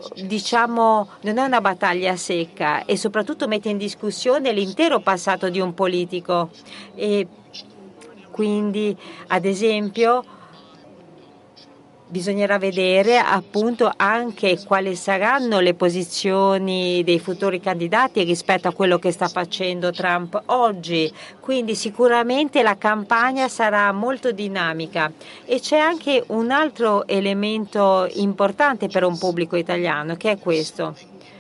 diciamo, non è una battaglia secca e soprattutto mette in discussione l'intero passato di un politico. E quindi, ad esempio, bisognerà vedere appunto anche quali saranno le posizioni dei futuri candidati rispetto a quello che sta facendo Trump oggi. Quindi sicuramente la campagna sarà molto dinamica e c'è anche un altro elemento importante per un pubblico italiano, che è questo.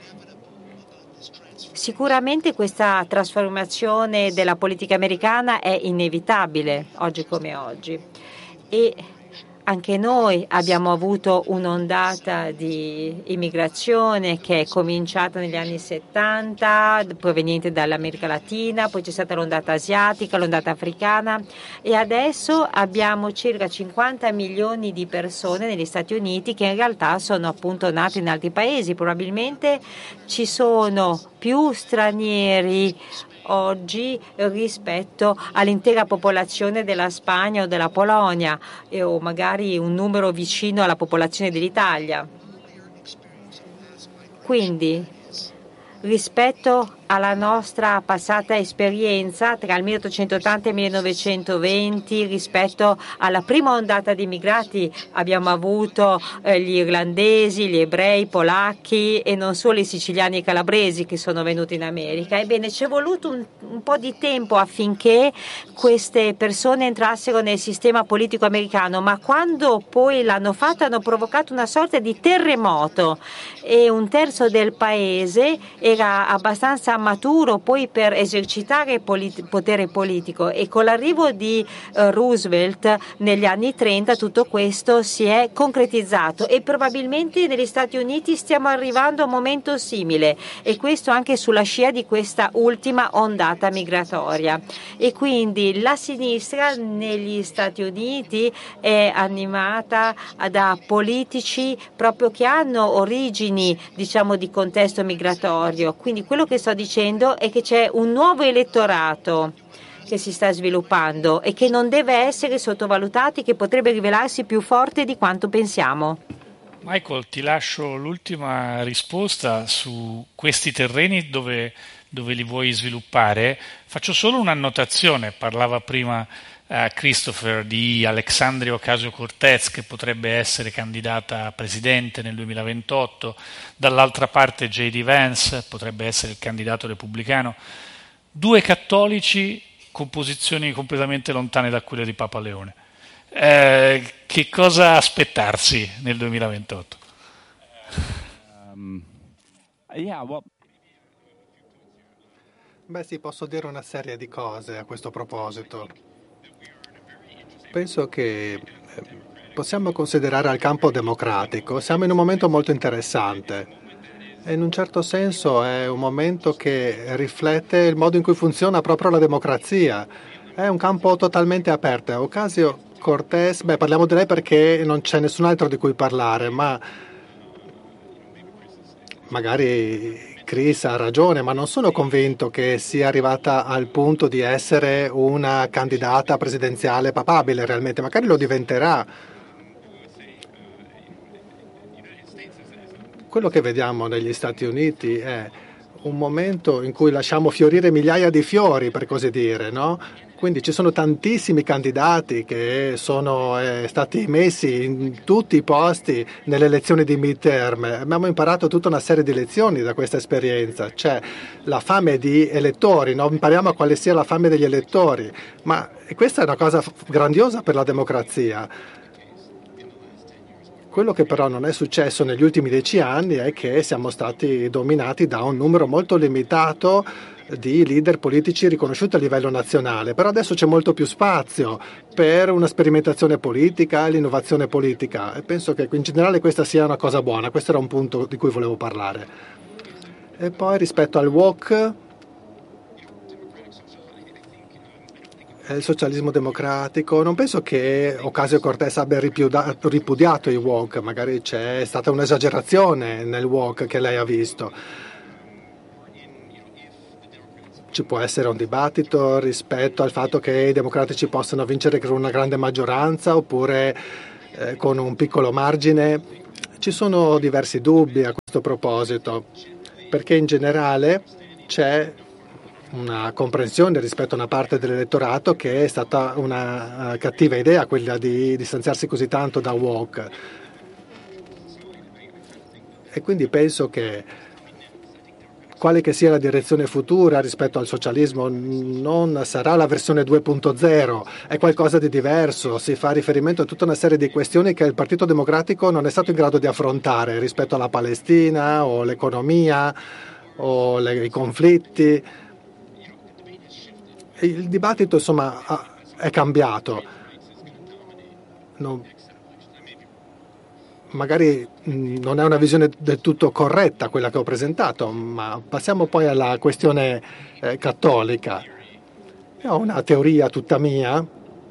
Sicuramente questa trasformazione della politica americana è inevitabile oggi come oggi e anche noi abbiamo avuto un'ondata di immigrazione che è cominciata negli anni 70, proveniente dall'America Latina, poi c'è stata l'ondata asiatica, l'ondata africana e adesso abbiamo circa 50 milioni di persone negli Stati Uniti che in realtà sono appunto nate in altri paesi. Probabilmente ci sono più stranieri oggi rispetto all'intera popolazione della Spagna o della Polonia o magari un numero vicino alla popolazione dell'Italia. Quindi, rispetto alla nostra passata esperienza tra il 1880 e il 1920, rispetto alla prima ondata di immigrati abbiamo avuto gli irlandesi, gli ebrei, i polacchi e non solo i siciliani e i calabresi che sono venuti in America. Ebbene, ci è voluto un po' di tempo affinché queste persone entrassero nel sistema politico americano, ma quando poi l'hanno fatto hanno provocato una sorta di terremoto e un terzo del paese era abbastanza maturo poi per esercitare potere politico e con l'arrivo di Roosevelt negli anni 30 tutto questo si è concretizzato e probabilmente negli Stati Uniti stiamo arrivando a un momento simile e questo anche sulla scia di questa ultima ondata migratoria e quindi la sinistra negli Stati Uniti è animata da politici proprio che hanno origini diciamo di contesto migratorio. Quindi quello che sto dicendo è che c'è un nuovo elettorato che si sta sviluppando e che non deve essere sottovalutato, che potrebbe rivelarsi più forte di quanto pensiamo. Michael, ti lascio l'ultima risposta su questi terreni dove li vuoi sviluppare. Faccio solo un'annotazione, parlava prima Christopher di Alexandria Ocasio-Cortez che potrebbe essere candidata a presidente nel 2028, dall'altra parte J.D. Vance potrebbe essere il candidato repubblicano, due cattolici con posizioni completamente lontane da quelle di Papa Leone. Che cosa aspettarsi nel 2028? Beh sì, posso dire una serie di cose a questo proposito. Penso che possiamo considerare al campo democratico, siamo in un momento molto interessante e in un certo senso è un momento che riflette il modo in cui funziona proprio la democrazia. È un campo totalmente aperto. Ocasio-Cortez, parliamo di lei perché non c'è nessun altro di cui parlare, ma magari Chris ha ragione, ma non sono convinto che sia arrivata al punto di essere una candidata presidenziale papabile realmente, magari lo diventerà. Quello che vediamo negli Stati Uniti è un momento in cui lasciamo fiorire migliaia di fiori, per così dire, no? Quindi ci sono tantissimi candidati che sono stati messi in tutti i posti nelle elezioni di midterm. Abbiamo imparato tutta una serie di lezioni da questa esperienza. C'è la fame di elettori, no? Impariamo quale sia la fame degli elettori, ma questa è una cosa grandiosa per la democrazia. Quello che però non è successo negli ultimi 10 anni è che siamo stati dominati da un numero molto limitato di leader politici riconosciuti a livello nazionale, però adesso c'è molto più spazio per una sperimentazione politica e l'innovazione politica e penso che in generale questa sia una cosa buona, questo era un punto di cui volevo parlare. E poi rispetto al woke, il socialismo democratico, non penso che Ocasio-Cortez abbia ripudiato i woke, magari c'è stata un'esagerazione nel woke che lei ha visto. Ci può essere un dibattito rispetto al fatto che i democratici possano vincere con una grande maggioranza oppure con un piccolo margine. Ci sono diversi dubbi a questo proposito, perché in generale c'è una comprensione rispetto a una parte dell'elettorato che è stata una cattiva idea quella di distanziarsi così tanto da woke. E quindi penso che quale che sia la direzione futura rispetto al socialismo non sarà la versione 2.0, è qualcosa di diverso, si fa riferimento a tutta una serie di questioni che il Partito Democratico non è stato in grado di affrontare rispetto alla Palestina o l'economia o i conflitti. Il dibattito insomma è cambiato. Magari non è una visione del tutto corretta quella che ho presentato, ma passiamo poi alla questione cattolica. Io ho una teoria tutta mia,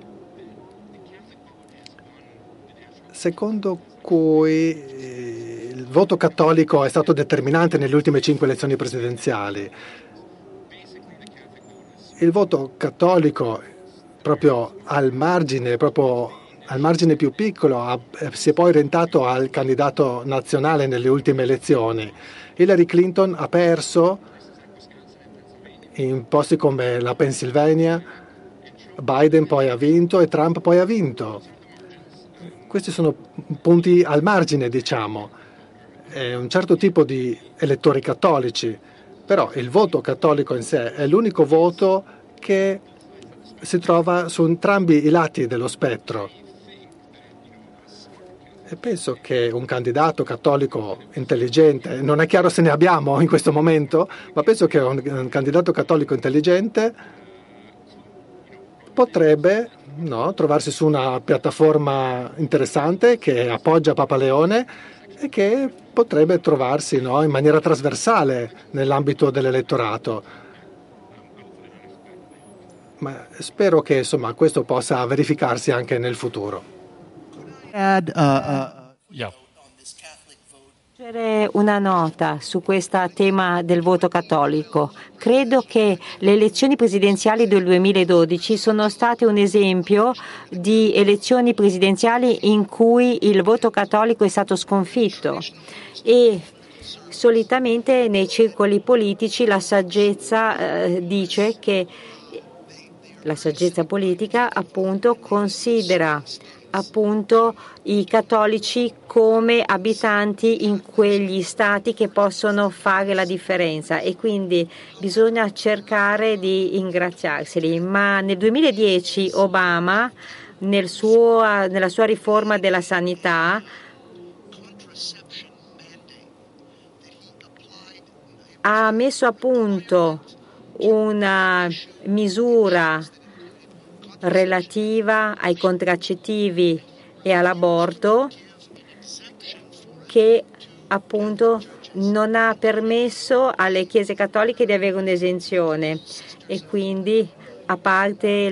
secondo cui il voto cattolico è stato determinante nelle ultime 5 elezioni presidenziali. Il voto cattolico proprio al margine più piccolo si è poi orientato al candidato nazionale nelle ultime elezioni. Hillary Clinton ha perso in posti come la Pennsylvania, Biden poi ha vinto e Trump poi ha vinto. Questi sono punti al margine, diciamo. È un certo tipo di elettori cattolici, però il voto cattolico in sé è l'unico voto che si trova su entrambi i lati dello spettro. E penso che un candidato cattolico intelligente, non è chiaro se ne abbiamo in questo momento, ma penso che un candidato cattolico intelligente potrebbe trovarsi su una piattaforma interessante che appoggia Papa Leone e che potrebbe trovarsi in maniera trasversale nell'ambito dell'elettorato. Ma spero che questo possa verificarsi anche nel futuro. Una nota su questo tema del voto cattolico. Credo che le elezioni presidenziali del 2012 sono state un esempio di elezioni presidenziali in cui il voto cattolico è stato sconfitto e solitamente nei circoli politici la saggezza dice che la saggezza politica appunto considera appunto i cattolici come abitanti in quegli stati che possono fare la differenza e quindi bisogna cercare di ingraziarseli. Ma nel 2010 Obama nella sua riforma della sanità ha messo a punto una misura relativa ai contraccettivi e all'aborto che appunto non ha permesso alle chiese cattoliche di avere un'esenzione e quindi a parte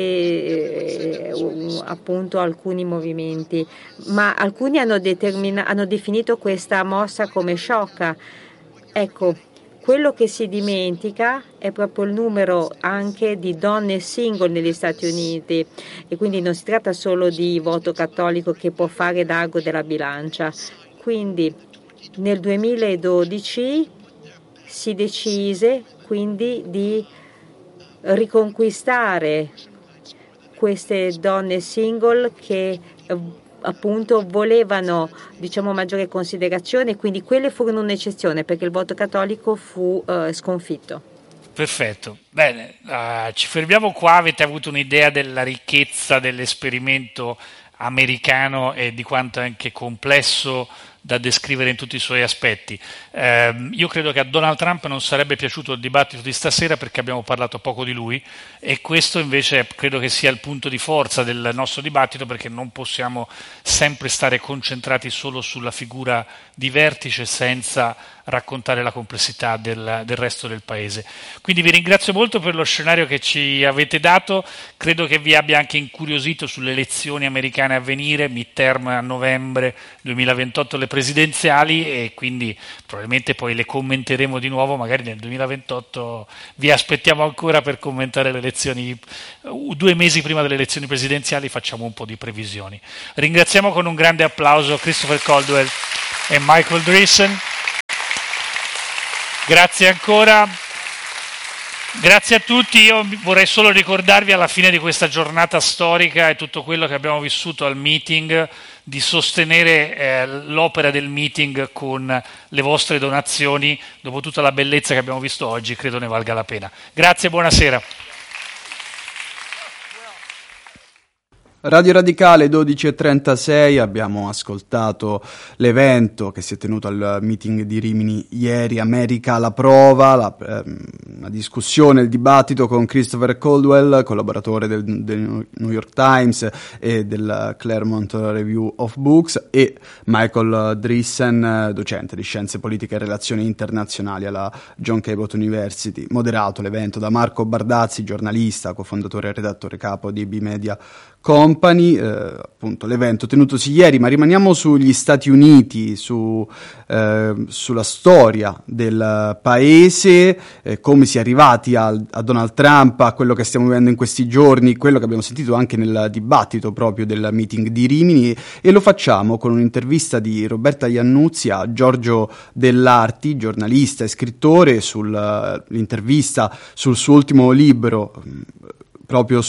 appunto alcuni movimenti, ma alcuni hanno definito questa mossa come sciocca. Ecco, quello che si dimentica è proprio il numero anche di donne single negli Stati Uniti e quindi non si tratta solo di voto cattolico che può fare d'ago della bilancia. Quindi nel 2012 si decise quindi di riconquistare queste donne single che appunto volevano maggiore considerazione, quindi quelle furono un'eccezione perché il voto cattolico fu sconfitto. Perfetto, bene, ci fermiamo qua. Avete avuto un'idea della ricchezza dell'esperimento americano e di quanto è anche complesso da descrivere in tutti i suoi aspetti. Io credo che a Donald Trump non sarebbe piaciuto il dibattito di stasera perché abbiamo parlato poco di lui e questo invece credo che sia il punto di forza del nostro dibattito, perché non possiamo sempre stare concentrati solo sulla figura di vertice senza raccontare la complessità del resto del paese. Quindi vi ringrazio molto per lo scenario che ci avete dato, credo che vi abbia anche incuriosito sulle elezioni americane a venire, midterm a novembre 2028 le presidenziali, e quindi probabilmente poi le commenteremo di nuovo, magari nel 2028 vi aspettiamo ancora per commentare le elezioni, 2 mesi prima delle elezioni presidenziali facciamo un po' di previsioni. Ringraziamo con un grande applauso Christopher Caldwell. e Michael Dreesen. Grazie ancora. Grazie a tutti. Io vorrei solo ricordarvi alla fine di questa giornata storica e tutto quello che abbiamo vissuto al meeting di sostenere l'opera del meeting con le vostre donazioni. Dopo tutta la bellezza che abbiamo visto oggi, credo ne valga la pena. Grazie e buonasera. Radio Radicale 12:36, abbiamo ascoltato l'evento che si è tenuto al meeting di Rimini ieri, America alla prova, la discussione, il dibattito con Christopher Caldwell, collaboratore del New York Times e del Claremont Review of Books, e Michael Dreesen, docente di Scienze Politiche e Relazioni Internazionali alla John Cabot University. Moderato l'evento da Marco Bardazzi, giornalista, cofondatore e redattore capo di B-Media Company, appunto l'evento tenutosi ieri, ma rimaniamo sugli Stati Uniti, sulla storia del paese, come si è arrivati a Donald Trump, a quello che stiamo vivendo in questi giorni, quello che abbiamo sentito anche nel dibattito proprio del meeting di Rimini, e lo facciamo con un'intervista di Roberta Iannuzzi a Giorgio Dell'Arti, giornalista e scrittore, l'intervista sul suo ultimo libro, proprio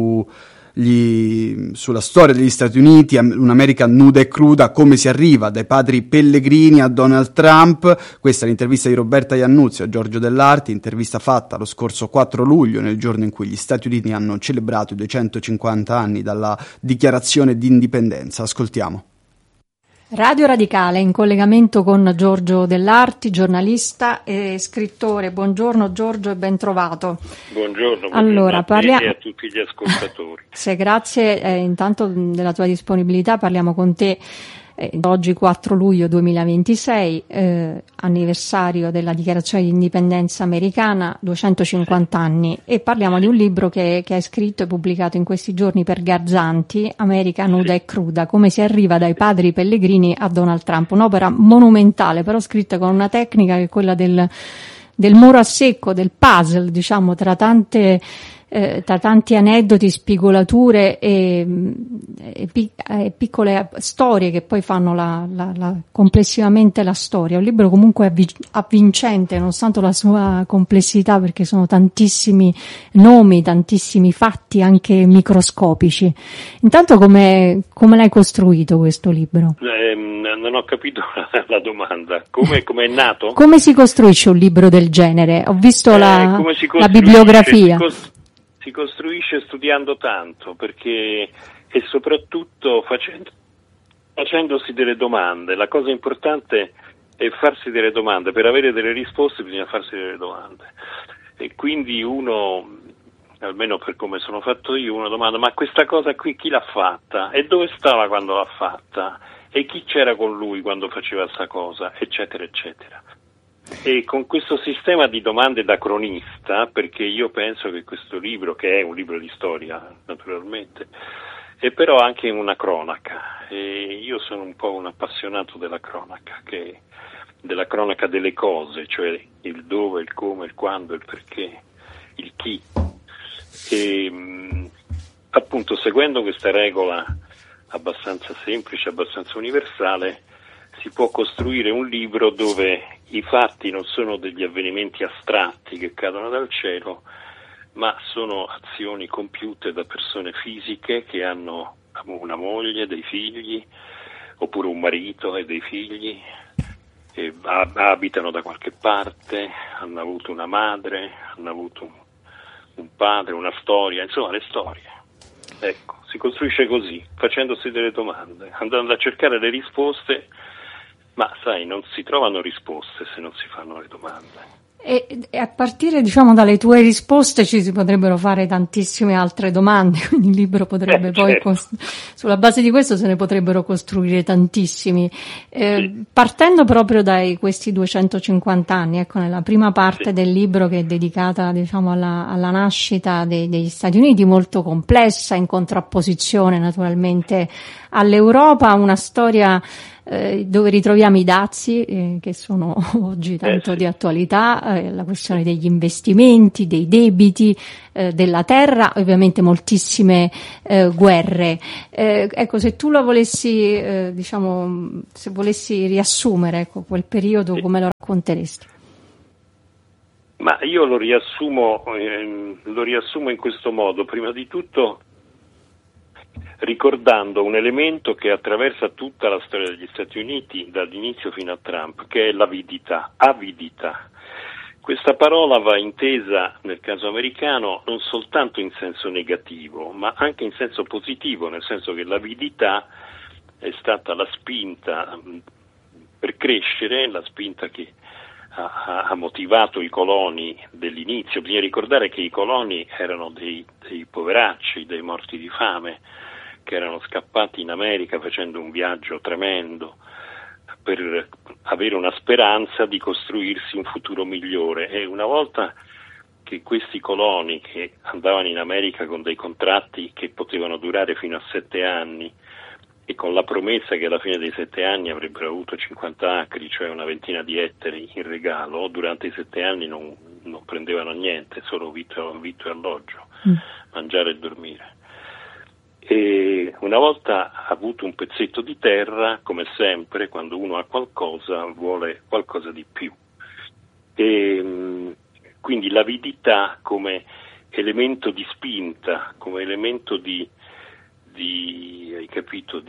sulla storia degli Stati Uniti, un'America nuda e cruda, come si arriva dai padri pellegrini a Donald Trump. Questa è l'intervista di Roberta Iannuzzi a Giorgio Dell'Arti, intervista fatta lo scorso 4 luglio, nel giorno in cui gli Stati Uniti hanno celebrato i 250 anni dalla dichiarazione di indipendenza. Ascoltiamo. Radio Radicale in collegamento con Giorgio Dell'Arti, giornalista e scrittore. Buongiorno Giorgio e ben trovato. Buongiorno, allora, a te e a tutti gli ascoltatori. Grazie intanto della tua disponibilità, parliamo con te oggi 4 luglio 2026, anniversario della dichiarazione di indipendenza americana, 250 anni, e parliamo di un libro che hai scritto e pubblicato in questi giorni per Garzanti, America nuda e cruda, come si arriva dai padri pellegrini a Donald Trump, un'opera monumentale però scritta con una tecnica che è quella del muro a secco, del puzzle, diciamo, tra tanti aneddoti, spigolature e piccole storie che poi fanno complessivamente la storia. Un libro comunque avvincente, nonostante la sua complessità, perché sono tantissimi nomi, tantissimi fatti anche microscopici. Intanto come l'hai costruito questo libro? Non ho capito la domanda. Come è nato? Come si costruisce un libro del genere? Ho visto la bibliografia. Si costruisce studiando tanto, e soprattutto facendosi delle domande. La cosa importante è farsi delle domande. Per avere delle risposte bisogna farsi delle domande. E quindi uno, almeno per come sono fatto io, uno domanda: ma questa cosa qui chi l'ha fatta? E dove stava quando l'ha fatta? E chi c'era con lui quando faceva sta cosa? Eccetera, eccetera. E con questo sistema di domande da cronista, perché io penso che questo libro, che è un libro di storia naturalmente, è però anche una cronaca, e io sono un po' un appassionato della cronaca delle cose, cioè il dove, il come, il quando, il perché, il chi. E appunto, seguendo questa regola abbastanza semplice, abbastanza universale, si può costruire un libro dove i fatti non sono degli avvenimenti astratti che cadono dal cielo, ma sono azioni compiute da persone fisiche che hanno una moglie, dei figli, oppure un marito e dei figli, e abitano da qualche parte, hanno avuto una madre, hanno avuto un padre, una storia, insomma le storie. Ecco, si costruisce così, facendosi delle domande, andando a cercare le risposte. Ma sai, non si trovano risposte se non si fanno le domande. E a partire, diciamo, dalle tue risposte ci si potrebbero fare tantissime altre domande, quindi il libro potrebbe poi, certo. Sulla base di questo se ne potrebbero costruire tantissimi. Sì. Partendo proprio da questi 250 anni, ecco, nella prima parte del libro, che è dedicata, diciamo, alla nascita degli Stati Uniti, molto complessa, in contrapposizione naturalmente all'Europa, una storia dove ritroviamo i dazi che sono oggi tanto di attualità, la questione degli investimenti, dei debiti, della terra, ovviamente moltissime guerre. Ecco, se tu lo volessi, se volessi riassumere, ecco, quel periodo, come lo racconteresti? Ma io lo riassumo in questo modo. Prima di tutto ricordando un elemento che attraversa tutta la storia degli Stati Uniti dall'inizio fino a Trump, che è l'avidità. Questa parola va intesa nel caso americano non soltanto in senso negativo, ma anche in senso positivo, nel senso che l'avidità è stata la spinta per crescere, la spinta che ha motivato i coloni dell'inizio. Bisogna ricordare che i coloni erano dei poveracci, dei morti di fame, che erano scappati in America facendo un viaggio tremendo per avere una speranza di costruirsi un futuro migliore. E una volta che questi coloni, che andavano in America con dei contratti che potevano durare fino a 7 anni e con la promessa che alla fine dei 7 anni avrebbero avuto 50 acri, cioè una ventina di ettari in regalo, durante i 7 anni non prendevano niente, solo vitto e alloggio, mangiare e dormire. E una volta avuto un pezzetto di terra, come sempre, quando uno ha qualcosa, vuole qualcosa di più. E quindi l'avidità come elemento di spinta, come elemento hai capito,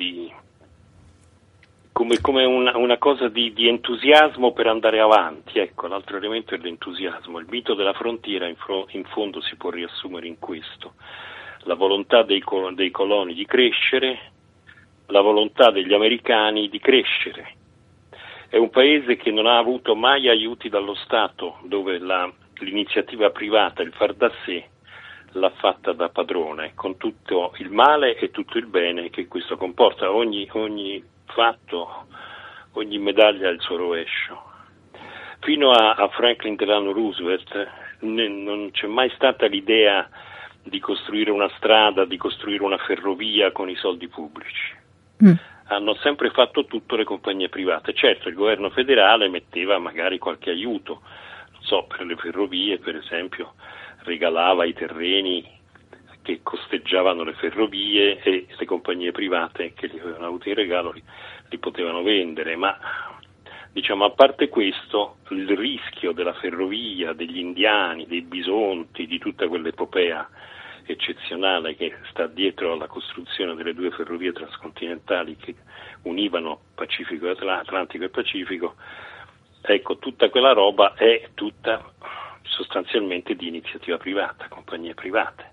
come una cosa di entusiasmo per andare avanti. Ecco, l'altro elemento è l'entusiasmo. Il mito della frontiera in fondo si può riassumere in questo: la volontà dei coloni di crescere, la volontà degli americani di crescere. È un paese che non ha avuto mai aiuti dallo Stato, dove l'iniziativa privata, il far da sé, l'ha fatta da padrone, con tutto il male e tutto il bene che questo comporta. Ogni fatto, ogni medaglia ha il suo rovescio. Fino a Franklin Delano Roosevelt non c'è mai stata l'idea di costruire una strada, di costruire una ferrovia con i soldi pubblici. Hanno sempre fatto tutto le compagnie private. Certo, il governo federale metteva magari qualche aiuto, non so, per le ferrovie per esempio, regalava i terreni che costeggiavano le ferrovie e le compagnie private che li avevano avuti in regalo li potevano vendere, ma diciamo, a parte questo, il rischio della ferrovia, degli indiani, dei bisonti, di tutta quell'epopea eccezionale che sta dietro alla costruzione delle 2 ferrovie transcontinentali che univano Pacifico e Atlantico e Pacifico, ecco, tutta quella roba è tutta sostanzialmente di iniziativa privata, compagnie private.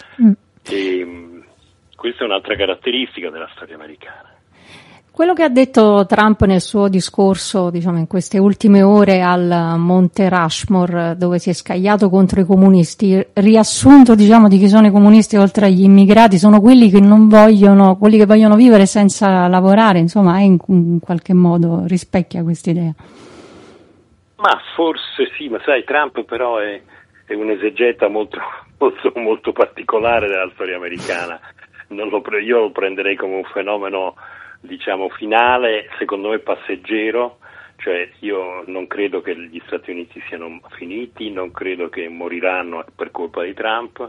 E questa è un'altra caratteristica della storia americana. Quello che ha detto Trump nel suo discorso, diciamo, in queste ultime ore al Monte Rushmore, dove si è scagliato contro i comunisti, riassunto, diciamo, di chi sono i comunisti oltre agli immigrati, sono quelli che quelli che vogliono vivere senza lavorare, insomma, in qualche modo rispecchia quest'idea. Ma forse sì, ma sai, Trump però è un esegeta molto, molto, molto particolare della storia americana. Io lo prenderei come un fenomeno, diciamo, finale, secondo me passeggero, cioè io non credo che gli Stati Uniti siano finiti, non credo che moriranno per colpa di Trump,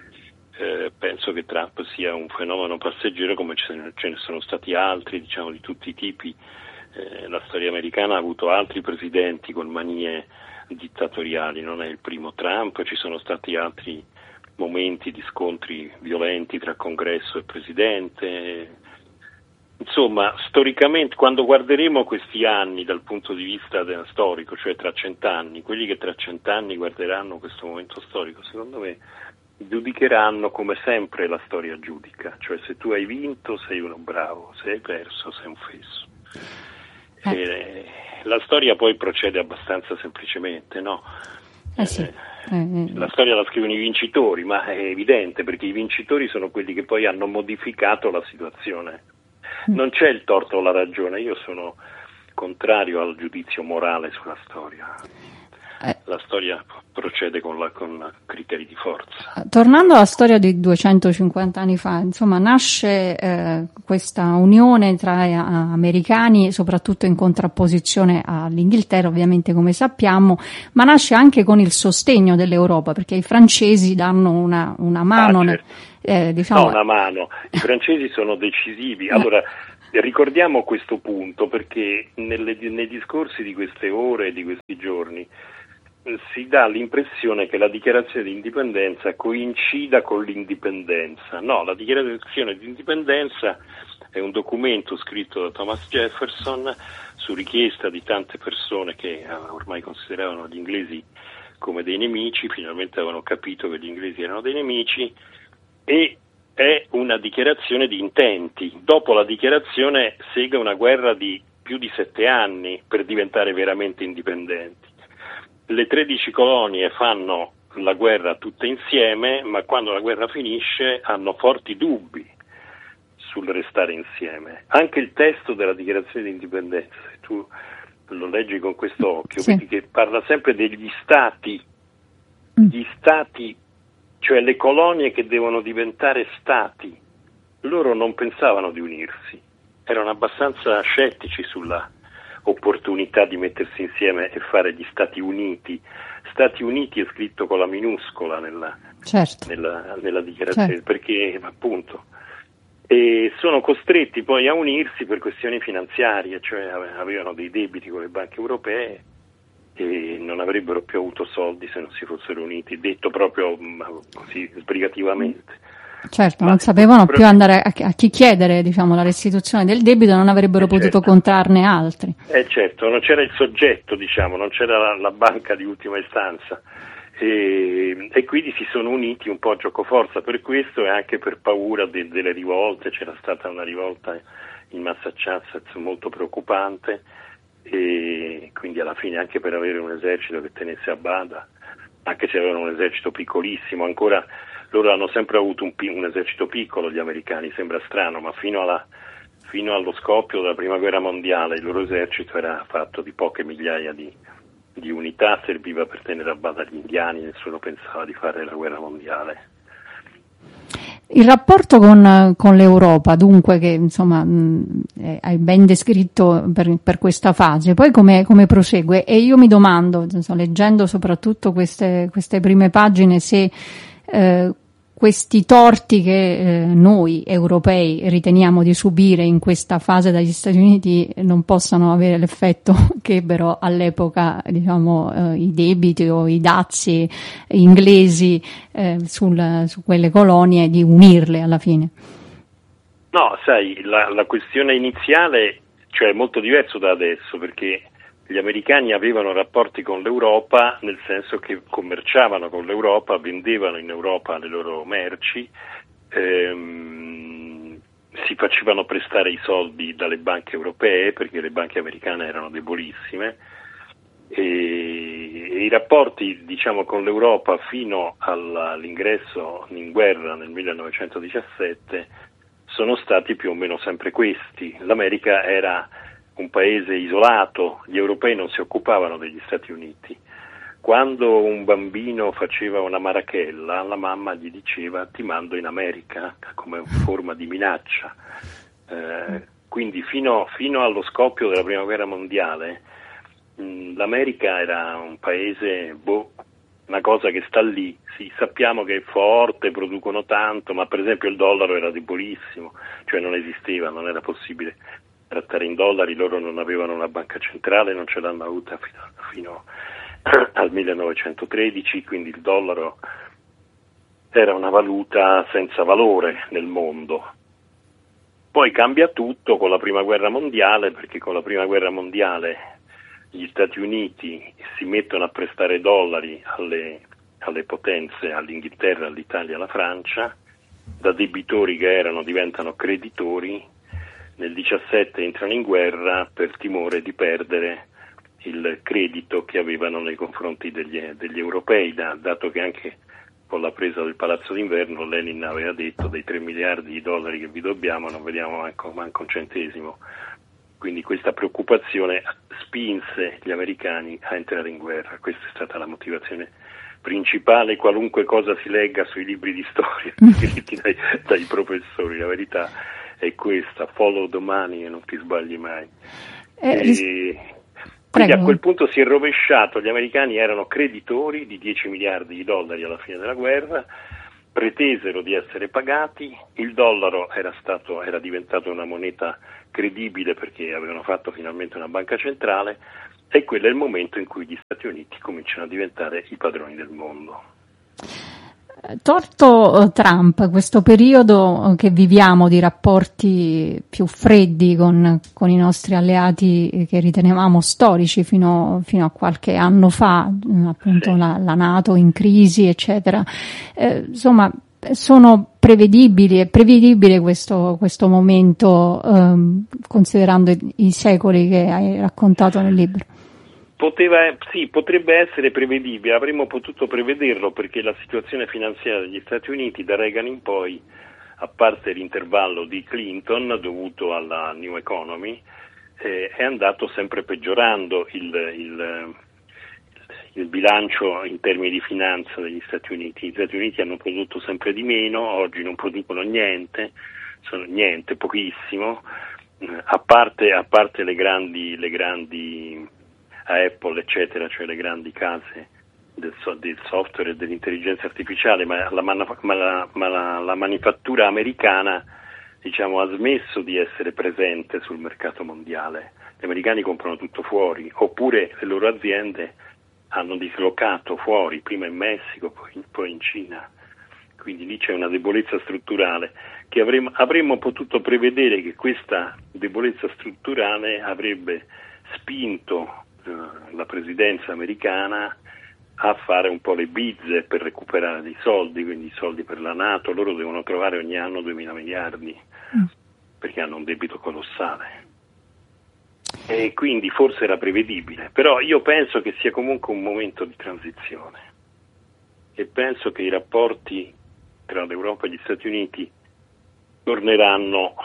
penso che Trump sia un fenomeno passeggero come ce ne sono stati altri, diciamo, di tutti i tipi. La storia americana ha avuto altri presidenti con manie dittatoriali, non è il primo Trump, ci sono stati altri momenti di scontri violenti tra Congresso e Presidente. Insomma, storicamente, quando guarderemo questi anni dal punto di vista storico, cioè tra 100 anni, quelli che tra 100 anni guarderanno questo momento storico, secondo me giudicheranno come sempre la storia giudica, cioè se tu hai vinto sei uno bravo, se hai perso sei un fesso. La storia poi procede abbastanza semplicemente, no? Sì. La storia la scrivono i vincitori, ma è evidente perché i vincitori sono quelli che poi hanno modificato la situazione. Non c'è il torto o la ragione, io sono contrario al giudizio morale sulla storia. la storia procede con criteri di forza. Tornando alla storia di 250 anni fa, insomma, nasce questa unione tra americani, soprattutto in contrapposizione all'Inghilterra, ovviamente, come sappiamo, ma nasce anche con il sostegno dell'Europa, perché i francesi danno una mano. Certo. Diciamo... No, una mano. I francesi sono decisivi. Allora, ricordiamo questo punto, perché nei discorsi di queste ore e di questi giorni si dà l'impressione che la dichiarazione di indipendenza coincida con l'indipendenza. No, la dichiarazione di indipendenza è un documento scritto da Thomas Jefferson su richiesta di tante persone che ormai consideravano gli inglesi come dei nemici, finalmente avevano capito che gli inglesi erano dei nemici, e è una dichiarazione di intenti. Dopo la dichiarazione segue una guerra di più di 7 anni per diventare veramente indipendenti. Le 13 colonie fanno la guerra tutte insieme, ma quando la guerra finisce hanno forti dubbi sul restare insieme. Anche il testo della dichiarazione di indipendenza, se tu lo leggi con questo occhio, sì, vedi che parla sempre degli stati, gli stati, cioè le colonie che devono diventare stati. Loro non pensavano di unirsi, erano abbastanza scettici sulla opportunità di mettersi insieme e fare gli Stati Uniti. Stati Uniti è scritto con la minuscola nella dichiarazione, certo, perché appunto sono costretti poi a unirsi per questioni finanziarie, cioè avevano dei debiti con le banche europee e non avrebbero più avuto soldi se non si fossero uniti, detto proprio così sbrigativamente. Certo, non sapevano più andare a chi chiedere, diciamo, la restituzione del debito, non avrebbero potuto contarne altri. Certo, non c'era il soggetto, diciamo, non c'era la banca di ultima istanza e quindi si sono uniti un po' a giocoforza per questo e anche per paura delle rivolte. C'era stata una rivolta in Massachusetts molto preoccupante e quindi alla fine anche per avere un esercito che tenesse a bada, anche se avevano un esercito piccolissimo, ancora loro hanno sempre avuto un esercito piccolo, gli americani, sembra strano, ma fino allo scoppio della Prima Guerra Mondiale il loro esercito era fatto di poche migliaia di unità, serviva per tenere a bada gli indiani, nessuno pensava di fare la guerra mondiale. Il rapporto con l'Europa, dunque, che insomma hai ben descritto per questa fase, poi come prosegue? E io mi domando, leggendo soprattutto queste prime pagine, se questi torti che noi europei riteniamo di subire in questa fase dagli Stati Uniti non possano avere l'effetto che ebbero all'epoca, diciamo, i debiti o i dazi inglesi su quelle colonie, di unirle alla fine. No, sai, la questione iniziale, cioè, è molto diverso da adesso, perché gli americani avevano rapporti con l'Europa, nel senso che commerciavano con l'Europa, vendevano in Europa le loro merci, si facevano prestare i soldi dalle banche europee perché le banche americane erano debolissime e i rapporti, diciamo, con l'Europa fino all'ingresso in guerra nel 1917 sono stati più o meno sempre questi. L'America era un paese isolato, gli europei non si occupavano degli Stati Uniti. Quando un bambino faceva una marachella, la mamma gli diceva: ti mando in America, come forma di minaccia. Quindi fino allo scoppio della Prima Guerra Mondiale l'America era un paese, una cosa che sta lì. Sì, sappiamo che è forte, producono tanto, ma per esempio il dollaro era debolissimo, cioè non esisteva, non era possibile trattare in dollari, loro non avevano una banca centrale, non ce l'hanno avuta fino al 1913, quindi il dollaro era una valuta senza valore nel mondo. Poi cambia tutto con la Prima Guerra Mondiale, perché con la Prima Guerra Mondiale gli Stati Uniti si mettono a prestare dollari alle potenze, all'Inghilterra, all'Italia, alla Francia, da debitori che diventano creditori. Nel 17 entrano in guerra per timore di perdere il credito che avevano nei confronti degli europei, dato che anche con la presa del Palazzo d'Inverno Lenin aveva detto: dei 3 miliardi di dollari che vi dobbiamo non vediamo manco un centesimo. Quindi questa preoccupazione spinse gli americani a entrare in guerra. Questa è stata la motivazione principale, qualunque cosa si legga sui libri di storia scritti dai professori. La verità è questa: follow the money e non ti sbagli mai. Quindi a quel punto si è rovesciato, gli americani erano creditori di 10 miliardi di dollari alla fine della guerra, pretesero di essere pagati, il dollaro era diventato una moneta credibile perché avevano fatto finalmente una banca centrale, e quello è il momento in cui gli Stati Uniti cominciano a diventare i padroni del mondo. Tolto Trump, questo periodo che viviamo di rapporti più freddi con i nostri alleati che ritenevamo storici fino a qualche anno fa, appunto sì. la NATO in crisi, eccetera, insomma sono prevedibili, è prevedibile questo momento, considerando i secoli che hai raccontato nel libro? Potrebbe essere prevedibile, avremmo potuto prevederlo perché la situazione finanziaria degli Stati Uniti da Reagan in poi, a parte l'intervallo di Clinton dovuto alla New Economy, è andato sempre peggiorando il bilancio in termini di finanza degli Stati Uniti. Gli Stati Uniti hanno prodotto sempre di meno, oggi non producono niente, pochissimo, a parte le grandi a Apple eccetera, cioè le grandi case del software e dell'intelligenza artificiale, ma la manifattura americana, diciamo, ha smesso di essere presente sul mercato mondiale. Gli americani comprano tutto fuori, oppure le loro aziende hanno dislocato fuori, prima in Messico, poi in Cina. Quindi lì c'è una debolezza strutturale che avremmo potuto prevedere che questa debolezza strutturale avrebbe spinto la presidenza americana a fare un po' le bizze per recuperare dei soldi, quindi i soldi per la NATO. Loro devono trovare ogni anno 2.000 miliardi perché hanno un debito colossale, e quindi forse era prevedibile, però io penso che sia comunque un momento di transizione e penso che i rapporti tra l'Europa e gli Stati Uniti torneranno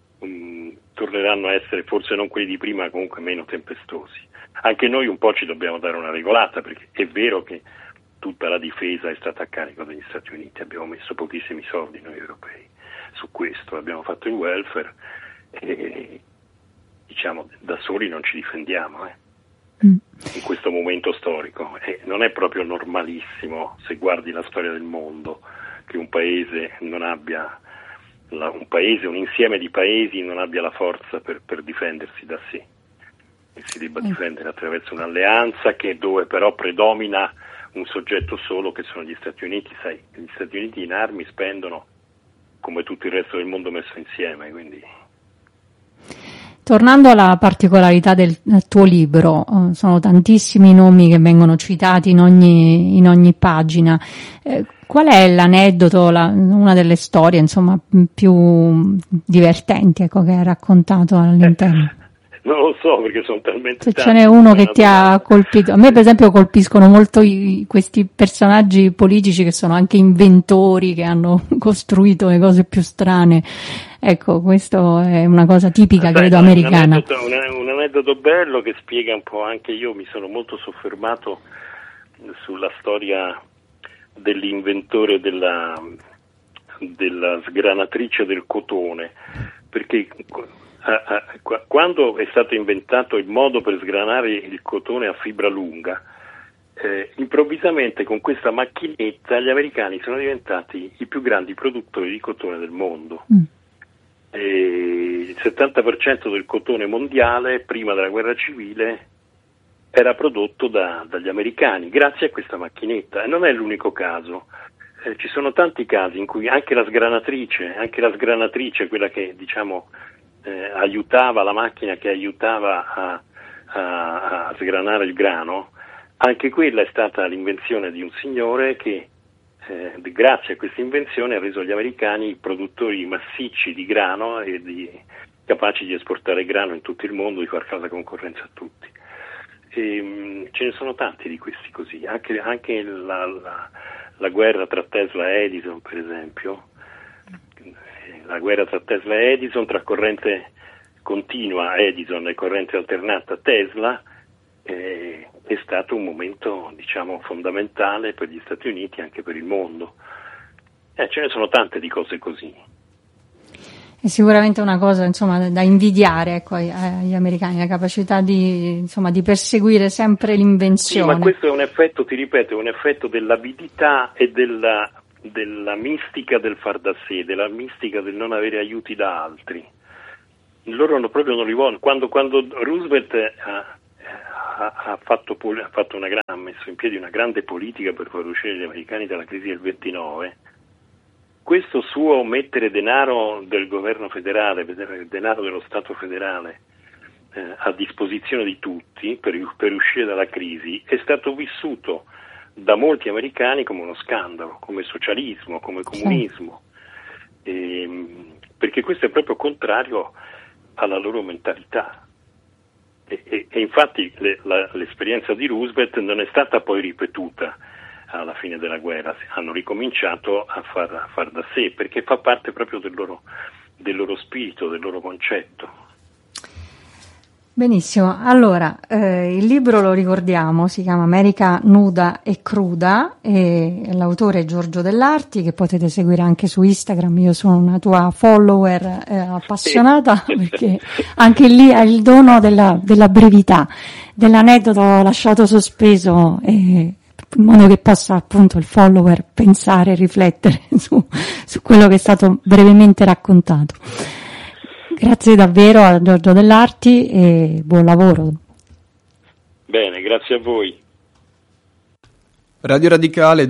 a essere, forse non quelli di prima, comunque meno tempestosi. Anche noi un po' ci dobbiamo dare una regolata, perché è vero che tutta la difesa è stata a carico degli Stati Uniti, abbiamo messo pochissimi soldi noi europei su questo, abbiamo fatto il welfare e diciamo da soli non ci difendiamo in questo momento storico, e non è proprio normalissimo, se guardi la storia del mondo, che un paese non abbia un insieme di paesi non abbia la forza per difendersi da sé, e si debba difendere attraverso un'alleanza dove però predomina un soggetto solo, che sono gli Stati Uniti. Sai, gli Stati Uniti in armi spendono come tutto il resto del mondo messo insieme, quindi. Tornando alla particolarità del tuo libro, sono tantissimi nomi che vengono citati in ogni pagina. Qual è l'aneddoto, una delle storie, insomma, più divertenti, ecco, che hai raccontato all'interno? Non lo so, perché sono talmente se tanti. Ce n'è uno che ti ha colpito. A me, per esempio, colpiscono molto questi personaggi politici che sono anche inventori, che hanno costruito le cose più strane. Ecco, questo è una cosa tipica, credo, americana. Un aneddoto bello che spiega un po', anche io mi sono molto soffermato sulla storia dell'inventore della sgranatrice del cotone, perché quando è stato inventato il modo per sgranare il cotone a fibra lunga, improvvisamente con questa macchinetta gli americani sono diventati i più grandi produttori di cotone del mondo. Il 70% del cotone mondiale prima della guerra civile era prodotto dagli americani grazie a questa macchinetta, e non è l'unico caso. Ci sono tanti casi in cui anche la sgranatrice, quella che diciamo aiutava, la macchina che aiutava a sgranare il grano, anche quella è stata l'invenzione di un signore che grazie a questa invenzione ha reso gli americani produttori massicci di grano e capaci di esportare grano in tutto il mondo, di far fare concorrenza a tutti. E, ce ne sono tanti di questi così, anche la guerra tra Tesla e Edison, per esempio, la guerra tra Tesla e Edison, tra corrente continua, Edison e corrente alternata Tesla, è stato un momento, diciamo, fondamentale per gli Stati Uniti e anche per il mondo. Ce ne sono tante di cose così. È sicuramente una cosa, insomma, da invidiare, ecco, agli americani, la capacità di, insomma, di perseguire sempre l'invenzione. Sì, ma questo è un effetto, ti ripeto, è un effetto dell'avidità e della mistica del far da sé, della mistica del non avere aiuti da altri. Loro proprio non li vogliono. Quando Roosevelt ha messo in piedi una grande politica per far uscire gli americani dalla crisi del 29, questo suo mettere denaro del governo federale, denaro dello Stato federale a disposizione di tutti per uscire dalla crisi, è stato vissuto da molti americani come uno scandalo, come socialismo, come comunismo, perché questo è proprio contrario alla loro mentalità. E infatti l'esperienza di Roosevelt non è stata poi ripetuta alla fine della guerra, hanno ricominciato a far da sé, perché fa parte proprio del loro spirito, del loro concetto. Benissimo, allora il libro, lo ricordiamo, si chiama America nuda e cruda, e l'autore è Giorgio Dell'Arti, che potete seguire anche su Instagram. Io sono una tua follower appassionata, perché anche lì hai il dono della brevità, dell'aneddoto lasciato sospeso, in modo che possa appunto il follower pensare e riflettere su quello che è stato brevemente raccontato. Grazie davvero a Giorgio Dell'Arti e buon lavoro. Bene, grazie a voi. Radio Radicale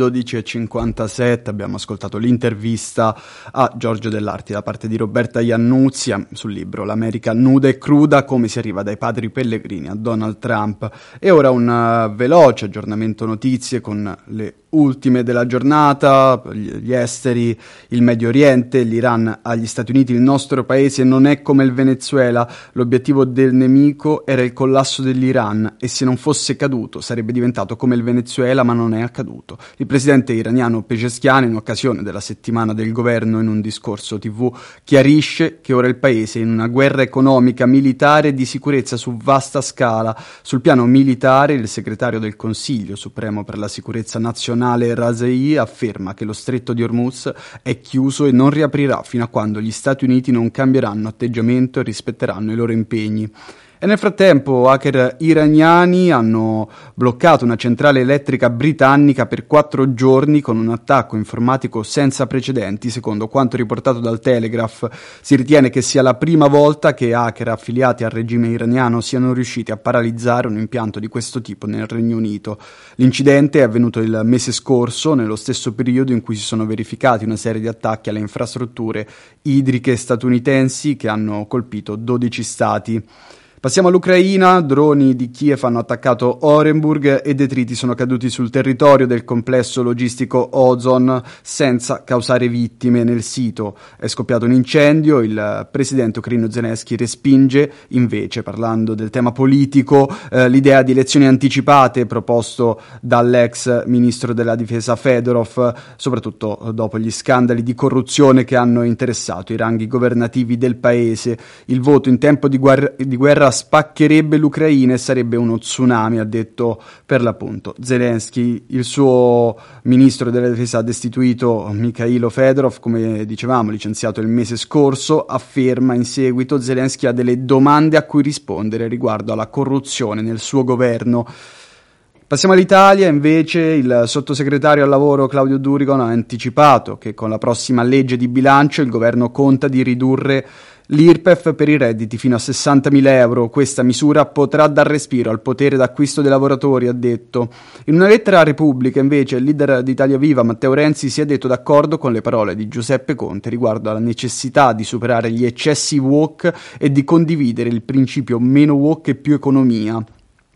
12:57, abbiamo ascoltato l'intervista a Giorgio Dell'Arti da parte di Roberta Iannuzzi sul libro L'America nuda e cruda, come si arriva dai padri pellegrini a Donald Trump. E ora un veloce aggiornamento notizie con le ultime della giornata, gli esteri, il Medio Oriente, l'Iran agli Stati Uniti. Il nostro paese non è come il Venezuela, l'obiettivo del nemico era il collasso dell'Iran e se non fosse caduto sarebbe diventato come il Venezuela, ma non è accaduto. Il presidente iraniano Pezeshkian, in occasione della settimana del governo, in un discorso TV chiarisce che ora il paese è in una guerra economica, militare e di sicurezza su vasta scala. Sul piano militare, il segretario del Consiglio Supremo per la Sicurezza Nazionale Razaei afferma che lo stretto di Hormuz è chiuso e non riaprirà fino a quando gli Stati Uniti non cambieranno atteggiamento e rispetteranno i loro impegni. E nel frattempo hacker iraniani hanno bloccato una centrale elettrica britannica per 4 giorni con un attacco informatico senza precedenti. Secondo quanto riportato dal Telegraph, si ritiene che sia la prima volta che hacker affiliati al regime iraniano siano riusciti a paralizzare un impianto di questo tipo nel Regno Unito. L'incidente è avvenuto il mese scorso, nello stesso periodo in cui si sono verificati una serie di attacchi alle infrastrutture idriche statunitensi che hanno colpito 12 stati. Passiamo all'Ucraina, droni di Kiev hanno attaccato Orenburg e detriti sono caduti sul territorio del complesso logistico Ozon senza causare vittime nel sito. È scoppiato un incendio, il presidente ucraino Zelensky respinge invece, parlando del tema politico, l'idea di elezioni anticipate proposto dall'ex ministro della difesa Fedorov, soprattutto dopo gli scandali di corruzione che hanno interessato i ranghi governativi del paese. Il voto in tempo di guerra spaccherebbe l'Ucraina e sarebbe uno tsunami, ha detto per l'appunto Zelensky. Il suo ministro della difesa ha destituito Mikhailo Fedorov, come dicevamo, licenziato il mese scorso. Afferma in seguito: Zelensky ha delle domande a cui rispondere riguardo alla corruzione nel suo governo. Passiamo all'Italia, invece il sottosegretario al lavoro Claudio Durigon ha anticipato che con la prossima legge di bilancio il governo conta di ridurre l'IRPEF per i redditi fino a 60.000 euro. Questa misura potrà dar respiro al potere d'acquisto dei lavoratori, ha detto. In una lettera a Repubblica, invece, il leader di Italia Viva, Matteo Renzi, si è detto d'accordo con le parole di Giuseppe Conte riguardo alla necessità di superare gli eccessi woke e di condividere il principio meno woke e più economia.